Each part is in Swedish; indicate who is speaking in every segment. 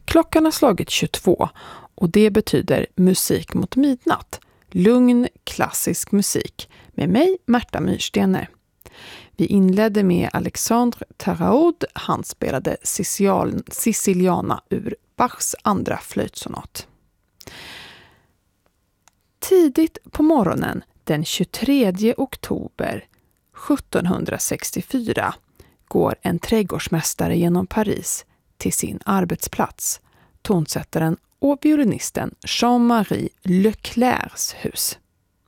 Speaker 1: Klockan har slagit 22 och det betyder musik mot midnatt. Lugn, klassisk musik med mig, Märta Myrstener. Vi inledde med Alexandre Tarraud. Han spelade Siciliana ur Bachs andra flöjtsonat. Tidigt på morgonen den 23 oktober 1764 går en trädgårdsmästare genom Paris till sin arbetsplats, tonsättaren och violinisten Jean-Marie Leclercs hus.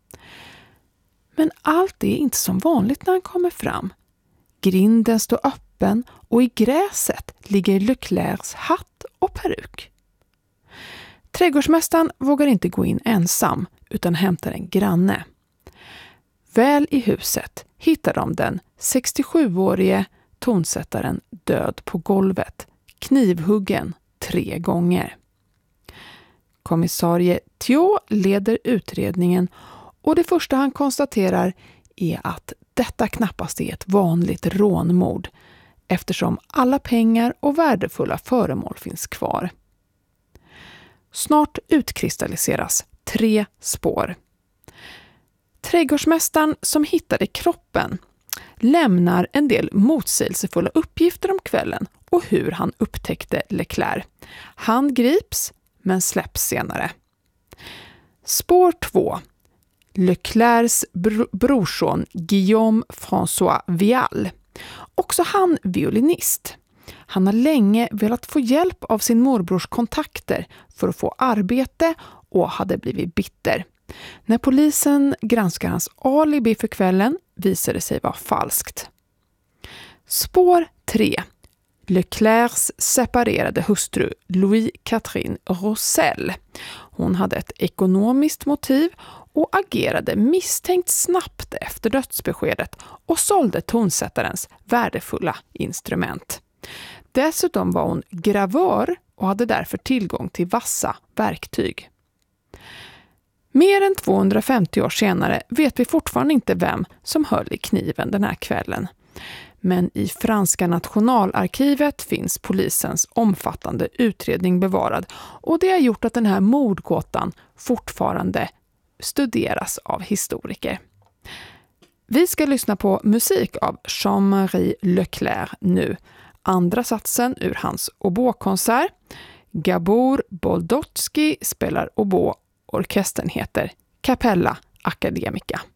Speaker 1: Men allt är inte som vanligt när han kommer fram. Grinden står öppen och i gräset ligger Leclercs hatt och peruk. Trädgårdsmästaren vågar inte gå in ensam utan hämtar en granne. Väl i huset hittar de den 67-årige tonsättaren död på golvet, knivhuggen 3 gånger. Kommissarie Thiot leder utredningen och det första han konstaterar är att detta knappast är ett vanligt rånmord eftersom alla pengar och värdefulla föremål finns kvar. Snart utkristalliseras 3 spår. Trädgårdsmästaren som hittade kroppen lämnar en del motsägelsefulla uppgifter om kvällen och hur han upptäckte Leclerc. Han grips men släpps senare. Spår 2. Leclercs brorson Guillaume François Vial. Också han violinist. Han har länge velat få hjälp av sin morbrors kontakter för att få arbete och hade blivit bitter. När polisen granskar hans alibi för kvällen visar det sig vara falskt. Spår 3. Leclercs separerade hustru Louis-Catherine Rossel. Hon hade ett ekonomiskt motiv och agerade misstänkt snabbt efter dödsbeskedet och sålde tonsättarens värdefulla instrument. Dessutom var hon gravör och hade därför tillgång till vassa verktyg. Mer än 250 år senare vet vi fortfarande inte vem som höll i kniven den här kvällen. Men i franska nationalarkivet finns polisens omfattande utredning bevarad och det har gjort att den här mordgåtan fortfarande studeras av historiker. Vi ska lyssna på musik av Jean-Marie Leclerc nu. Andra satsen ur hans oboekonsert. Gabor Boldotsky spelar oboe. Orkestern heter Capella Academica.